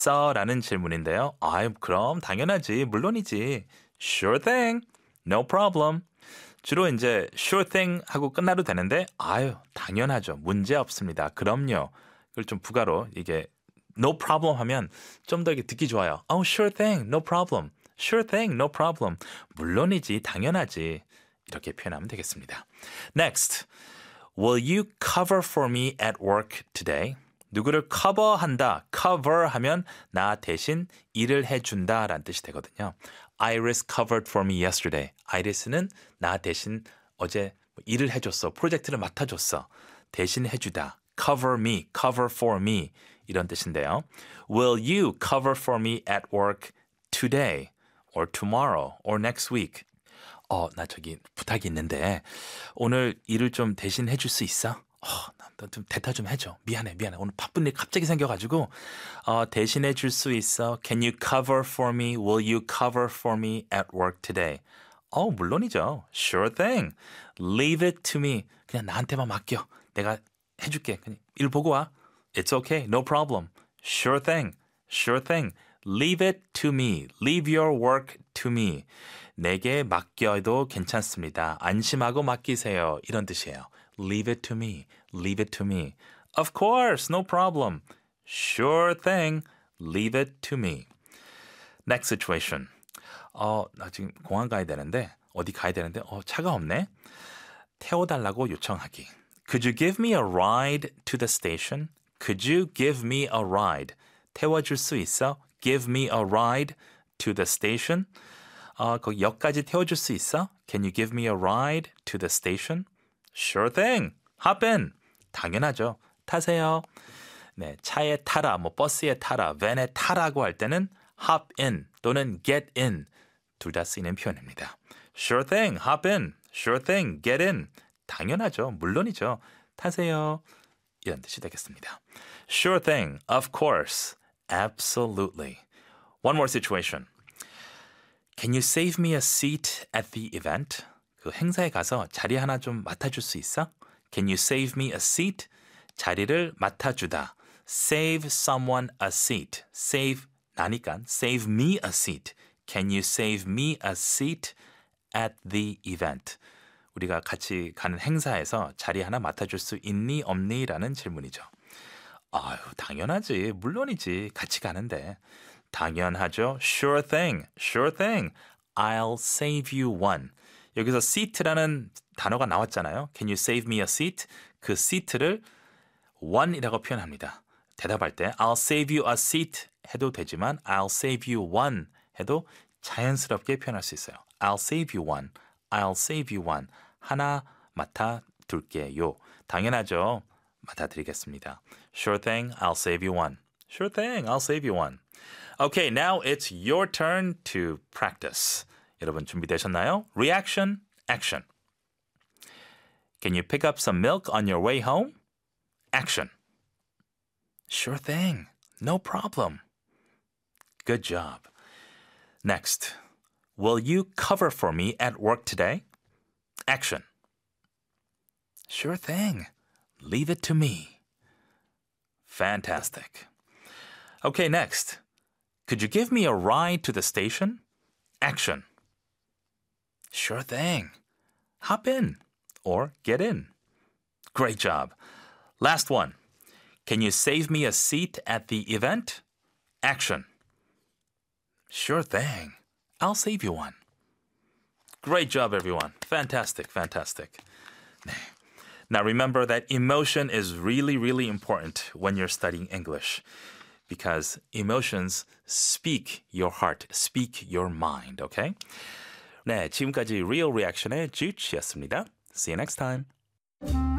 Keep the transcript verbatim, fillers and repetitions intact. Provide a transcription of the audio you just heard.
있어? 라는 질문인데요. 아유, 그럼 당연하지. 물론이지. Sure thing. No problem. 주로 이제 sure thing 하고 끝나도 되는데 아유, 당연하죠. 문제 없습니다. 그럼요. 그걸 좀 부가로 이게 no problem 하면 좀 더 이게 듣기 좋아요. Oh, sure thing. No problem. Sure thing. No problem. 물론이지. 당연하지. 이렇게 표현하면 되겠습니다. Next. Will you cover for me at work today? 누구를 커버한다. cover 하면 나 대신 일을 해준다 라는 뜻이 되거든요. Iris covered for me yesterday. 아이리스는 나 대신 어제 일을 해줬어. 프로젝트를 맡아줬어. 대신 해주다. cover me, cover for me 이런 뜻인데요. Will you cover for me at work today or tomorrow or next week? 어, 나 저기 부탁이 있는데 오늘 일을 좀 대신 해줄 수 있어? 어, 나좀 대타 좀 해줘. 미안해, 미안해. 오늘 바쁜 일 갑자기 생겨가지고 어, 대신해 줄 수 있어? Can you cover for me? Will you cover for me at work today? 어, 물론이죠. Sure thing. Leave it to me. 그냥 나한테만 맡겨. 내가 해줄게. 그냥 일 보고 와. It's okay. No problem. Sure thing. Sure thing. Leave it to me. Leave your work to me. 내게 맡겨도 괜찮습니다. 안심하고 맡기세요. 이런 뜻이에요. Leave it to me. Leave it to me. Of course. No problem. Sure thing. Leave it to me. Next situation. 어, 나 지금 공항 가야 되는데 어디 가야 되는데 어, 차가 없네. 태워달라고 요청하기. Could you give me a ride to the station? Could you give me a ride? 태워줄 수 있어? Give me a ride to the station? 어, 거기 역까지 태워줄 수 있어? Can you give me a ride to the station? Sure thing. Hop in. 당연하죠. 타세요. 네, 차에 타라, 뭐 버스에 타라, 밴에 타라고 할 때는 hop in 또는 get in 둘 다 쓰이는 표현입니다. Sure thing. Hop in. Sure thing. Get in. 당연하죠. 물론이죠. 타세요. 이런 뜻이 되겠습니다. Sure thing. Of course. Absolutely. One more situation. Can you save me a seat at the event? 그 행사에 가서 자리 하나 좀 맡아줄 수 있어? Can you save me a seat? 자리를 맡아주다. Save someone a seat. Save 나니까 save me a seat. Can you save me a seat at the event? 우리가 같이 가는 행사에서 자리 하나 맡아줄 수 있니 없니? 라는 질문이죠. 아유, 당연하지. 물론이지. 같이 가는데. 당연하죠. Sure thing. Sure thing. I'll save you one. 여기서 seat라는 단어가 나왔잖아요. Can you save me a seat? 그 seat를 one이라고 표현합니다. 대답할 때 I'll save you a seat 해도 되지만 I'll save you one 해도 자연스럽게 표현할 수 있어요. I'll save you one. I'll save you one. 하나 맡아둘게요. 당연하죠. 맡아드리겠습니다. Sure thing. I'll save you one. Sure thing. I'll save you one. Okay, now it's your turn to practice. 여러분 준비되셨나요? Reaction, action. Can you pick up some milk on your way home? Action. Sure thing. No problem. Good job. Next. Will you cover for me at work today? Action. Sure thing. Leave it to me. Fantastic. Okay, next. Could you give me a ride to the station? Action. Sure thing. Hop in or get in. Great job. Last one. Can you save me a seat at the event? Action. Sure thing. I'll save you one. Great job, everyone. Fantastic, fantastic. Now remember that emotion is really, really important when you're studying English because emotions speak your heart, speak your mind, okay? 네, 지금까지 Real Reaction의 Juche였습니다. See you next time.